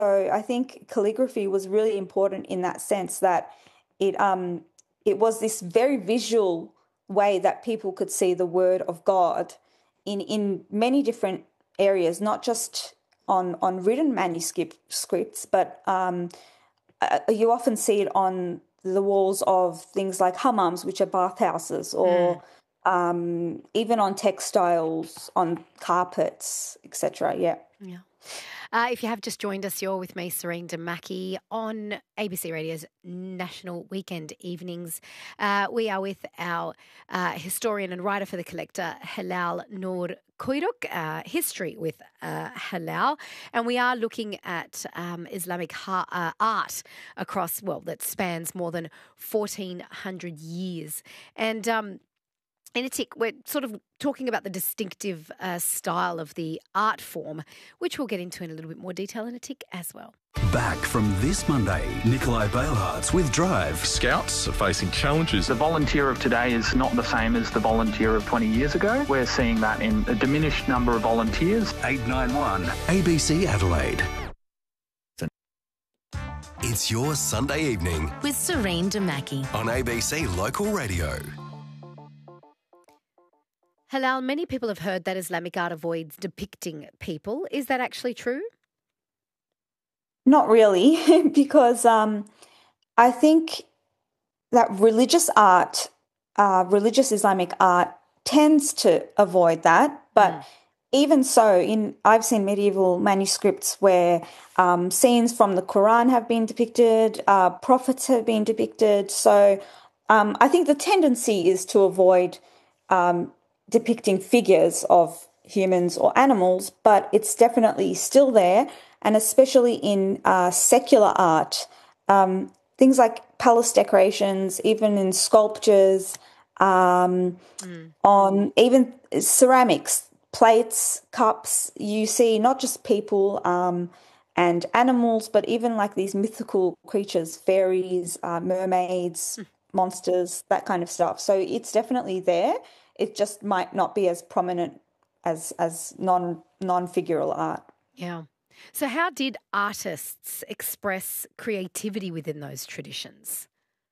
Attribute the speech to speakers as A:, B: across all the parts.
A: I think calligraphy was really important in that sense that it it was this very visual way that people could see the word of God in many different areas, not just on written manuscripts, but you often see it on the walls of things like hammams, which are bathhouses, or even on textiles, on carpets, etc. Yeah.
B: Yeah. If you have just joined us, you're with me, Serene Damaki, on ABC Radio's National Weekend Evenings. We are with our historian and writer for The Collector, Hilal Noor Kuyruk, History with Hilal. And we are looking at Islamic art across, well, that spans more than 1,400 years. And in a tick, we're sort of talking about the distinctive style of the art form, which we'll get into in a little bit more detail in a tick as well.
C: Back from this Monday, Nikolai Bailhartz with Drive.
D: Scouts are facing challenges.
E: The volunteer of today is not the same as the volunteer of 20 years ago. We're seeing that in a diminished number of volunteers.
C: 891 ABC Adelaide.
F: It's your Sunday evening
G: with Serene Damaki
F: on ABC Local Radio.
B: Hilal, many people have heard that Islamic art avoids depicting people. Is that actually true?
A: Not really, because I think that religious art, religious Islamic art tends to avoid that. But even so, I've seen medieval manuscripts where scenes from the Quran have been depicted, prophets have been depicted. So I think the tendency is to avoid depicting figures of humans or animals, but it's definitely still there, and especially in secular art, things like palace decorations, even in sculptures, on even ceramics, plates, cups, you see not just people and animals, but even like these mythical creatures, fairies, mermaids, monsters, that kind of stuff. So it's definitely there. It just might not be as prominent as non-figural art.
B: Yeah. So how did artists express creativity within those traditions?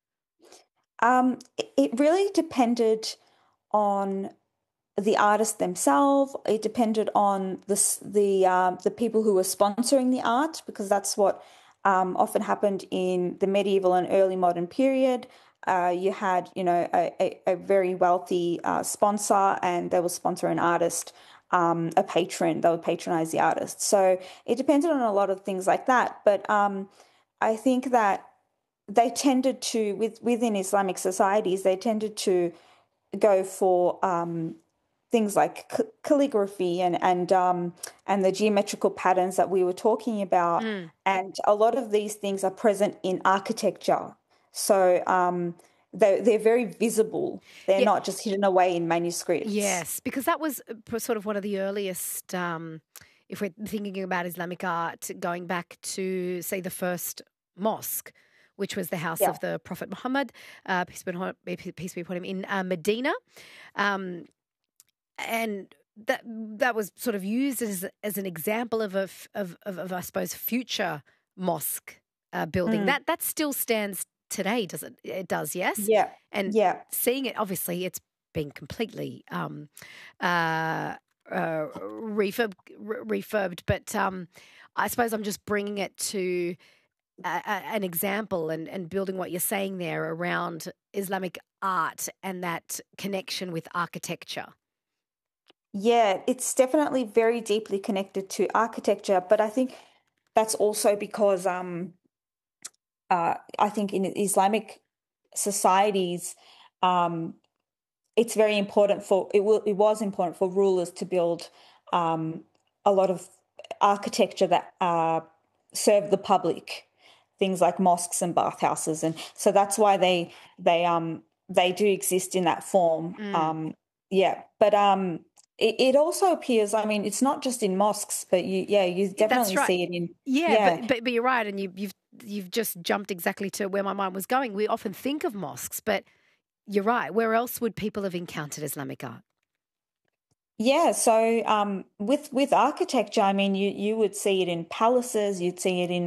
A: It really depended on the artists themselves. It depended on the people who were sponsoring the art, because that's what often happened in the medieval and early modern period. You had, a very wealthy sponsor, and they will sponsor an artist, a patron. They would patronize the artist. So it depended on a lot of things like that. But I think that they tended to, within Islamic societies, they tended to go for things like calligraphy and the geometrical patterns that we were talking about. And a lot of these things are present in architecture. So they're very visible. They're not just hidden away in manuscripts.
B: Yes, because that was sort of one of the earliest, if we're thinking about Islamic art, going back to, say, the first mosque, which was the house of the Prophet Muhammad, peace be upon him, in Medina. And that was sort of used as an example of I suppose, future mosque building. That still stands today, does it? It does, yes?
A: Yeah.
B: And seeing it, obviously, it's been completely refurbed. But I suppose I'm just bringing it to an example and building what you're saying there around Islamic art and that connection with architecture.
A: Yeah, it's definitely very deeply connected to architecture, but I think that's also because I think in Islamic societies, it's very important it was important for rulers to build a lot of architecture that served the public, things like mosques and bathhouses, and so that's why they do exist in that form. But it also appears, I mean, it's not just in mosques, but you definitely see it in
B: But you're right, and you've just jumped exactly to where my mind was going. We often think of mosques, but you're right. Where else would people have encountered Islamic art?
A: Yeah, so with architecture, I mean, you would see it in palaces, you'd see it in